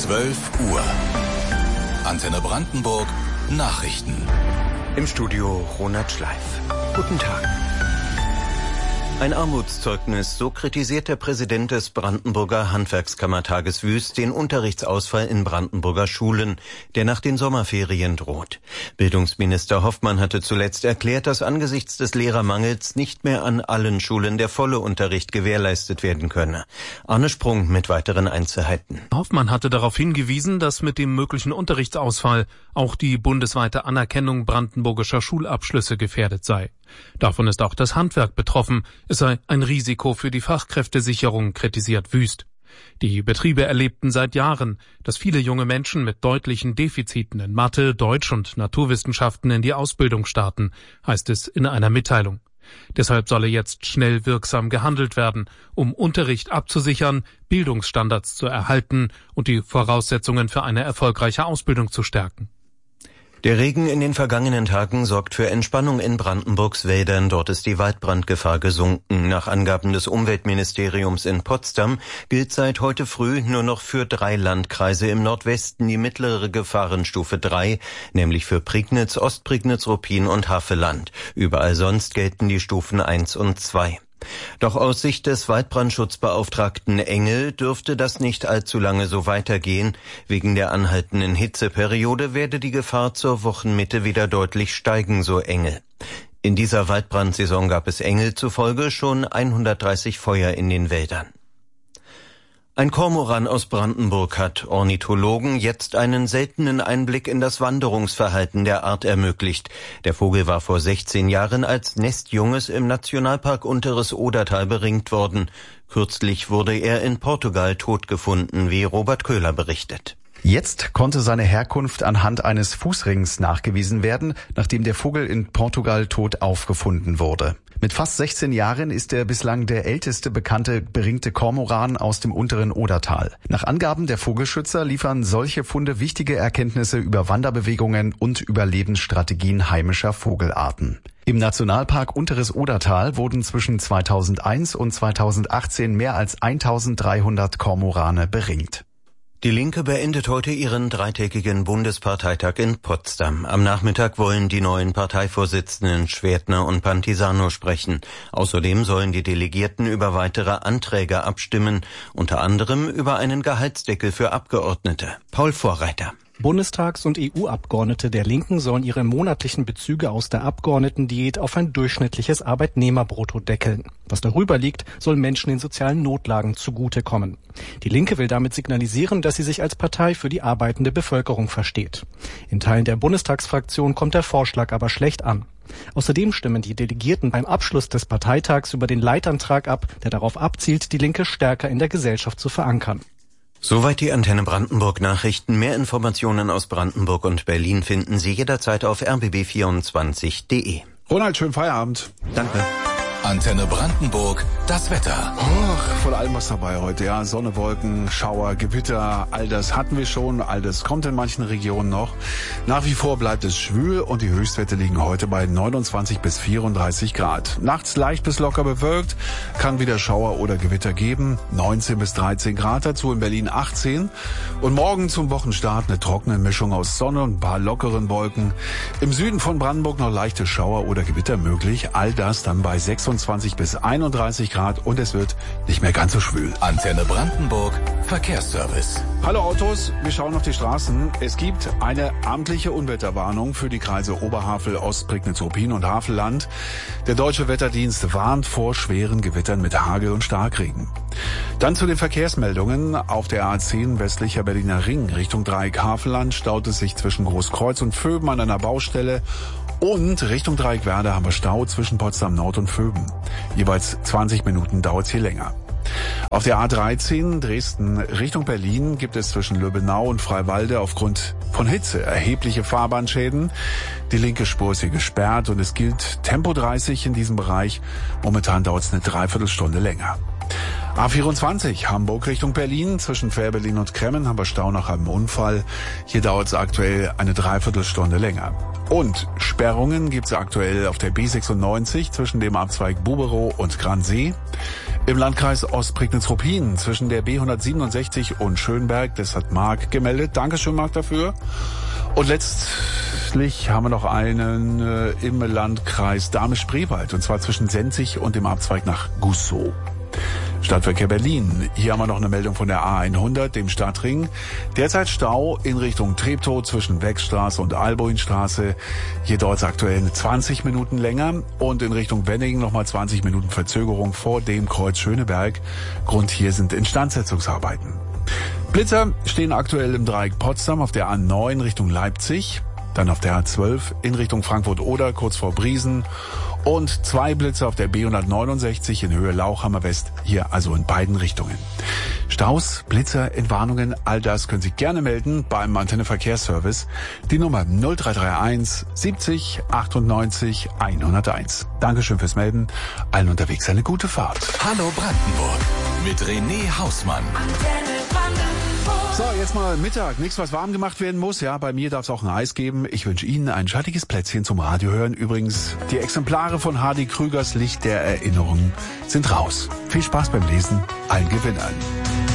12 Uhr. Antenne Brandenburg Nachrichten. Im Studio Ronald Schleif. Guten Tag. Ein Armutszeugnis, so kritisiert der Präsident des Brandenburger Handwerkskammertages Wüst den Unterrichtsausfall in Brandenburger Schulen, der nach den Sommerferien droht. Bildungsminister Hoffmann hatte zuletzt erklärt, dass angesichts des Lehrermangels nicht mehr an allen Schulen der volle Unterricht gewährleistet werden könne. Arne Sprung mit weiteren Einzelheiten. Hoffmann hatte darauf hingewiesen, dass mit dem möglichen Unterrichtsausfall auch die bundesweite Anerkennung brandenburgischer Schulabschlüsse gefährdet sei. Davon ist auch das Handwerk betroffen. Es sei ein Risiko für die Fachkräftesicherung, kritisiert Wüst. Die Betriebe erlebten seit Jahren, dass viele junge Menschen mit deutlichen Defiziten in Mathe, Deutsch und Naturwissenschaften in die Ausbildung starten, heißt es in einer Mitteilung. Deshalb solle jetzt schnell wirksam gehandelt werden, um Unterricht abzusichern, Bildungsstandards zu erhalten und die Voraussetzungen für eine erfolgreiche Ausbildung zu stärken. Der Regen in den vergangenen Tagen sorgt für Entspannung in Brandenburgs Wäldern. Dort ist die Waldbrandgefahr gesunken. Nach Angaben des Umweltministeriums in Potsdam gilt seit heute früh nur noch für 3 Landkreise im Nordwesten die mittlere Gefahrenstufe 3, nämlich für Prignitz, Ostprignitz, Ruppin und Havelland. Überall sonst gelten die Stufen 1 und 2. Doch aus Sicht des Waldbrandschutzbeauftragten Engel dürfte das nicht allzu lange so weitergehen. Wegen der anhaltenden Hitzeperiode werde die Gefahr zur Wochenmitte wieder deutlich steigen, so Engel. In dieser Waldbrandsaison gab es Engel zufolge schon 130 Feuer in den Wäldern. Ein Kormoran aus Brandenburg hat Ornithologen jetzt einen seltenen Einblick in das Wanderungsverhalten der Art ermöglicht. Der Vogel war vor 16 Jahren als Nestjunges im Nationalpark Unteres Odertal beringt worden. Kürzlich wurde er in Portugal tot gefunden, wie Robert Köhler berichtet. Jetzt konnte seine Herkunft anhand eines Fußrings nachgewiesen werden, nachdem der Vogel in Portugal tot aufgefunden wurde. Mit fast 16 Jahren ist er bislang der älteste bekannte beringte Kormoran aus dem unteren Odertal. Nach Angaben der Vogelschützer liefern solche Funde wichtige Erkenntnisse über Wanderbewegungen und Überlebensstrategien heimischer Vogelarten. Im Nationalpark Unteres Odertal wurden zwischen 2001 und 2018 mehr als 1300 Kormorane beringt. Die Linke beendet heute ihren 3-tägigen Bundesparteitag in Potsdam. Am Nachmittag wollen die neuen Parteivorsitzenden Schwertner und Pantisano sprechen. Außerdem sollen die Delegierten über weitere Anträge abstimmen, unter anderem über einen Gehaltsdeckel für Abgeordnete. Paul Vorreiter. Bundestags- und EU-Abgeordnete der Linken sollen ihre monatlichen Bezüge aus der Abgeordnetendiät auf ein durchschnittliches Arbeitnehmerbrutto deckeln. Was darüber liegt, soll Menschen in sozialen Notlagen zugutekommen. Die Linke will damit signalisieren, dass sie sich als Partei für die arbeitende Bevölkerung versteht. In Teilen der Bundestagsfraktion kommt der Vorschlag aber schlecht an. Außerdem stimmen die Delegierten beim Abschluss des Parteitags über den Leitantrag ab, der darauf abzielt, die Linke stärker in der Gesellschaft zu verankern. Soweit die Antenne Brandenburg Nachrichten. Mehr Informationen aus Brandenburg und Berlin finden Sie jederzeit auf rbb24.de. Ronald, schönen Feierabend. Danke. Antenne Brandenburg, das Wetter. Von allem was dabei heute, ja. Sonne, Wolken, Schauer, Gewitter, all das hatten wir schon, all das kommt in manchen Regionen noch. Nach wie vor bleibt es schwül und die Höchstwerte liegen heute bei 29 bis 34 Grad. Nachts leicht bis locker bewölkt, kann wieder Schauer oder Gewitter geben, 19 bis 13 Grad, dazu in Berlin 18. Und morgen zum Wochenstart eine trockene Mischung aus Sonne und ein paar lockeren Wolken. Im Süden von Brandenburg noch leichte Schauer oder Gewitter möglich, all das dann bei 26 bis 31 Grad und es wird nicht mehr ganz so schwül. Antenne Brandenburg, Verkehrsservice. Hallo Autos, wir schauen auf die Straßen. Es gibt eine amtliche Unwetterwarnung für die Kreise Oberhavel, Ostprignitz, Ruppin und Havelland. Der Deutsche Wetterdienst warnt vor schweren Gewittern mit Hagel und Starkregen. Dann zu den Verkehrsmeldungen. Auf der A10 westlicher Berliner Ring Richtung Dreieck Havelland staut es sich zwischen Großkreuz und Vöben an einer Baustelle. Und Richtung Dreieck Werder haben wir Stau zwischen Potsdam Nord und Vöben. Jeweils 20 Minuten dauert es hier länger. Auf der A13 Dresden Richtung Berlin gibt es zwischen Löbenau und Freiwalde aufgrund von Hitze erhebliche Fahrbahnschäden. Die linke Spur ist hier gesperrt und es gilt Tempo 30 in diesem Bereich. Momentan dauert es eine Dreiviertelstunde länger. A24 Hamburg Richtung Berlin. Zwischen Fährberlin und Kremmen haben wir Stau nach einem Unfall. Hier dauert es aktuell eine Dreiviertelstunde länger. Und Sperrungen gibt es aktuell auf der B96 zwischen dem Abzweig Buberow und Gransee. Im Landkreis Ostprignitz-Ruppin zwischen der B167 und Schönberg. Das hat Marc gemeldet. Dankeschön, Marc, dafür. Und letztlich haben wir noch einen im Landkreis Dahme-Spreewald. Und zwar zwischen Senzig und dem Abzweig nach Gusow. Stadtverkehr Berlin. Hier haben wir noch eine Meldung von der A100, dem Stadtring. Derzeit Stau in Richtung Treptow zwischen Wechstraße und Alboinstraße. Hier dauert es aktuell 20 Minuten länger. Und in Richtung Wenningen nochmal 20 Minuten Verzögerung vor dem Kreuz Schöneberg. Grund hier sind Instandsetzungsarbeiten. Blitzer stehen aktuell im Dreieck Potsdam auf der A9 Richtung Leipzig. Dann auf der A12 in Richtung Frankfurt-Oder, kurz vor Briesen. Und 2 Blitze auf der B169 in Höhe Lauchhammer West, hier also in beiden Richtungen. Staus, Blitzer, Entwarnungen, all das können Sie gerne melden beim Antenne Verkehrsservice. Die Nummer 0331 70 98 101. Dankeschön fürs Melden. Allen unterwegs eine gute Fahrt. Hallo Brandenburg mit René Hausmann. So, jetzt mal Mittag. Nichts, was warm gemacht werden muss. Ja, bei mir darf es auch ein Eis geben. Ich wünsche Ihnen ein schattiges Plätzchen zum Radio hören. Übrigens, die Exemplare von Hardy Krügers Licht der Erinnerung sind raus. Viel Spaß beim Lesen. Allen Gewinnern.